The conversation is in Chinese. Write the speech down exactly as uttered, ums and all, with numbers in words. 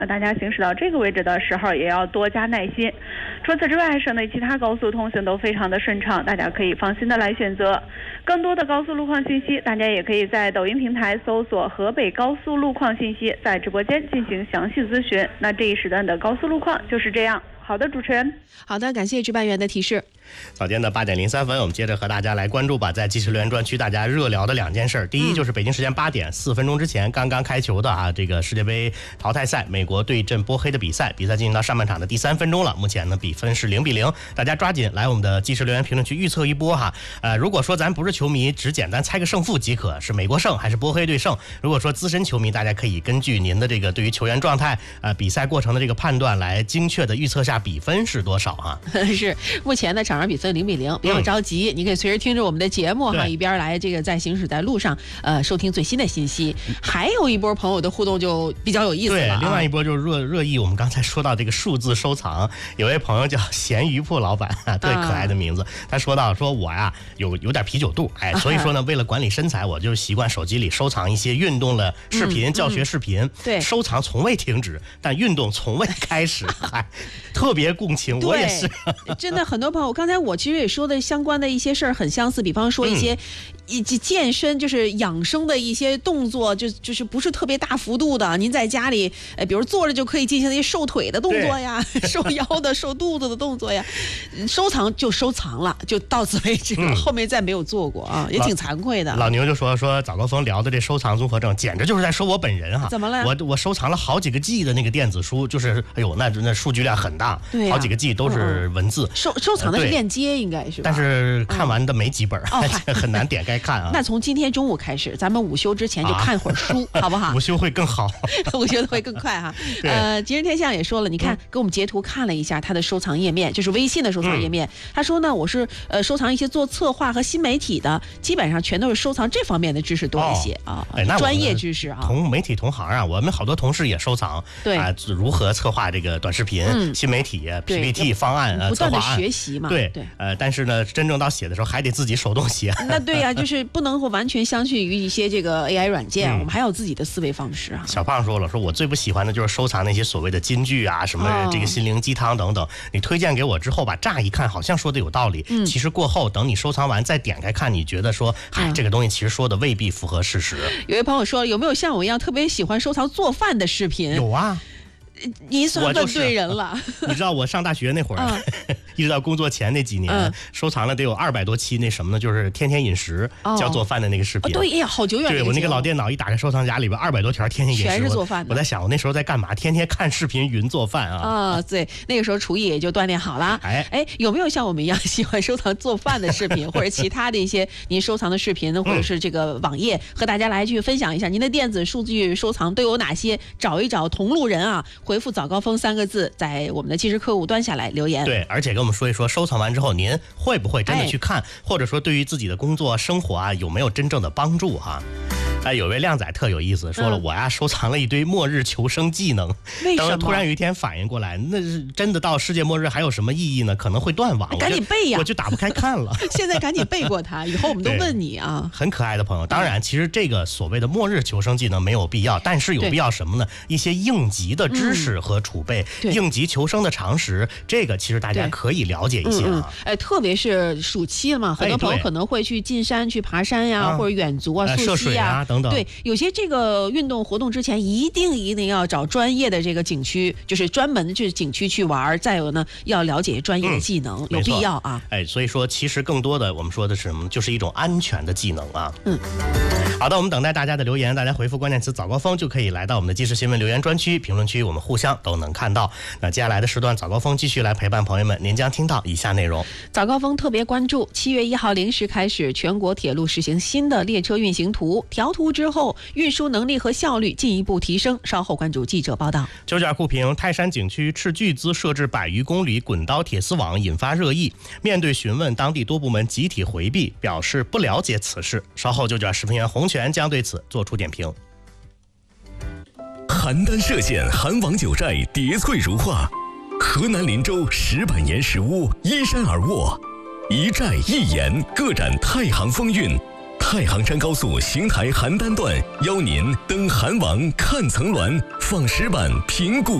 那大家行驶到这个位置的时候，也要多加耐心。除此之外，省内其他高速通行都非常的顺畅，大家可以放心的来选择。更多的高速路况信息，大家也可以在抖音平台搜索河北高速路况信息，在直播间进行详细咨询。那这一时段的高速路况就是这样。好的，主持人。 好的，感谢值班员的提示。 早间的八点零三分，我们接着和大家来关注吧，在即时留言专区大家热聊的两件事。第一就是北京时间八点四分钟之前刚刚开球的啊，这个世界杯淘汰赛，美国对阵波黑的比赛，比赛进行到上半场的第三分钟了，目前呢比分是零比零，大家抓紧来我们的即时留言评论区预测一波哈。呃，如果说咱不是球迷，只简单猜个胜负即可，是美国胜还是波黑队胜？如果说资深球迷，大家可以根据您的这个对于球员状态、呃比赛过程的这个判断，来精确的预测下比分是多少哈。 是，目前的场上比分零比零，不要着急，嗯、你可以随时听着我们的节目哈，一边来这个在行驶在路上，呃，收听最新的信息。还有一波朋友的互动就比较有意思了、啊。 对，另外一波就是热热议，我们刚才说到这个数字收藏，有位朋友叫咸鱼铺老板，特别可爱的名字，啊、他说到说我呀有有点啤酒肚，哎，所以说呢，啊、为了管理身材，我就习惯手机里收藏一些运动的视频、嗯、教学视频， 对， 收藏从未停止，但运动从未开始，哎，特别共情，我也是。 真的很多朋友，刚才我其实也说的相关的一些事儿很相似，比方说一些、嗯、一健身就是养生的一些动作，就就是不是特别大幅度的，您在家里，呃，比如坐着就可以进行那些瘦腿的动作呀，瘦腰的、瘦肚子的动作呀，收藏就收藏了，就到此为止了，嗯、后面再没有做过啊，也挺惭愧的。 老牛就说说早高峰聊的这收藏综合症，简直就是在说我本人哈。 怎么了？ 我我收藏了好几个 G 的那个电子书，就是哎呦，那那数据量很大， 对、啊， 好几个 G 都是文字。 嗯、收收藏的是链接，应该是吧？ 但是看完的没几本， 嗯、 很难点开看啊。 那从今天中午开始，咱们午休之前就看会儿书，啊、好不好？ 午休会更好， 午休会更快哈。呃，今日天下也说了，你看、嗯、给我们截图看了一下他的收藏页面，就是微信的收藏页面。嗯、他说呢，我是呃收藏一些做策划和新媒体的，基本上全都是收藏这方面的知识多一些、哦、啊， 哎，那专业知识啊。 同媒体同行啊，我们好多同事也收藏， 对啊，如何策划这个短视频、嗯、新媒体、P P T 方案、 不断的学习嘛。 对对，呃，但是呢，真正到写的时候还得自己手动写。 那对呀、啊，就是不能够完全相信于一些这个 A I 软件，嗯、我们还有自己的思维方式啊。 小胖说了，说我最不喜欢的就是收藏那些所谓的金句啊，什么这个心灵鸡汤等等。哦、你推荐给我之后吧，乍一看好像说的有道理，嗯、其实过后等你收藏完再点开看，你觉得说，嗨、嗯，这个东西其实说的未必符合事实。 有位朋友说，有没有像我一样特别喜欢收藏做饭的视频？ 有啊。 你算问对人了。 你知道我上大学那会儿，嗯、一直到工作前那几年，嗯、收藏了得有二百多期那什么呢？就是天天饮食教做饭的那个视频。 哦、对呀，好久远。 对，我那个老电脑一打开收藏夹里边二百多条天天饮食， 全是做饭的。 我在想，我那时候在干嘛？天天看视频云做饭啊。 啊，对，那个时候厨艺也就锻炼好了。 哎哎，有没有像我们一样喜欢收藏做饭的视频，或者其他的一些您收藏的视频，或者是这个网页，嗯、和大家来去分享一下您的电子数据收藏都有哪些？找一找同路人啊，回复早高峰三。三个字在我们的即时客户端下来留言。 对，而且跟我们说一说收藏完之后您会不会真的去看，哎、或者说对于自己的工作生活啊有没有真正的帮助哈、啊？哎，有位靓仔特有意思，说了、嗯、我呀收藏了一堆末日求生技能， 为什么？ 突然有一天反应过来，那是真的到世界末日还有什么意义呢？可能会断网， 赶紧背呀， 我就打不开看了。 现在赶紧背过它，以后我们都问你啊。 很可爱的朋友，当然，其实这个所谓的末日求生技能没有必要，但是有必要什么呢？一些应急的知识和储备，嗯、应急求生的常识，这个其实大家可以了解一些啊。嗯嗯哎，特别是暑期了嘛，很多朋友可能会去进山、去爬山呀，啊、或者远足啊、溯溪啊等等。 对，有些这个运动活动之前一定一定要找专业的这个景区，就是专门的去景区去玩。再有呢，要了解专业的技能，嗯、有必要啊。 哎，所以说其实更多的我们说的是什么？就是一种安全的技能啊。嗯。好的，我们等待大家的留言，大家回复关键词早高峰就可以来到我们的即时新闻留言专区评论区，我们互相都能看到。那接下来的时段早高峰继续来陪伴朋友们，您将听到以下内容。 早高峰特别关注，七月一号零时开始，全国铁路实行新的列车运行图，调图之后运输能力和效率进一步提升。稍后关注记者报道。 九甲酷评泰山景区斥巨资设置百余公里滚刀铁丝网引发热议，面对询问，当地多部门集体回避，表示不了解此事。稍后九甲视频员洪泉将对此做出点评。 邯郸歙县韩王九寨叠翠如画，河南林州石板岩石屋依山而卧，一寨一岩各展太行风韵。 太行山高速邢台邯郸段，邀您登韩王看层峦，放石板评古。